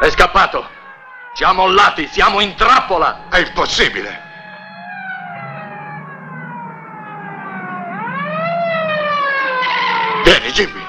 È scappato. Ci ha mollati, siamo in trappola. È impossibile. Vieni, Jimmy.